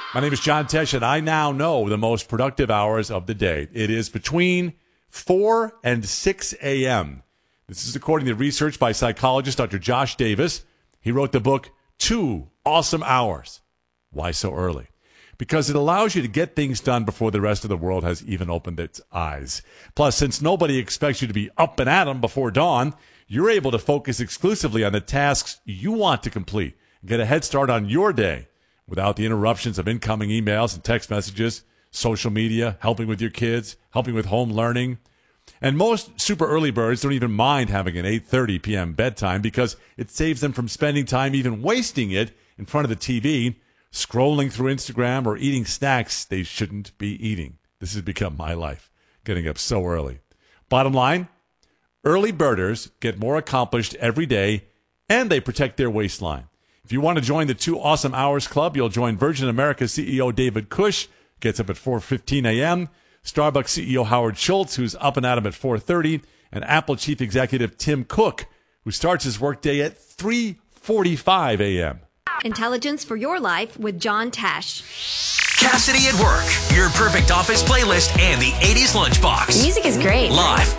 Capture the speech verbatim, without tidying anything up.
My name is John Tesh, and I now know the most productive hours of the day. It is between four and six a.m. This is according to research by psychologist Doctor Josh Davis. He wrote the book, Two Awesome Hours. Why so early? Because it allows you to get things done before the rest of the world has even opened its eyes. Plus, since nobody expects you to be up and at 'em before dawn, you're able to focus exclusively on the tasks you want to complete and get a head start on your day without the interruptions of incoming emails and text messages, social media, helping with your kids, helping with home learning. And most super early birds don't even mind having an eight thirty p.m. bedtime because it saves them from spending time even wasting it in front of the T V, scrolling through Instagram or eating snacks they shouldn't be eating. This has become my life, getting up so early. Bottom line, early birders get more accomplished every day, and they protect their waistline. If you want to join the Two Awesome Hours Club, you'll join Virgin America C E O David Cush, gets up at four fifteen a.m., Starbucks C E O Howard Schultz, who's up and at 'em at four thirty, and Apple Chief Executive Tim Cook, who starts his workday at three forty-five a.m. Intelligence for your life with John Tesh. Cassidy at Work, your perfect office playlist and the eighties lunchbox. Music is great. Live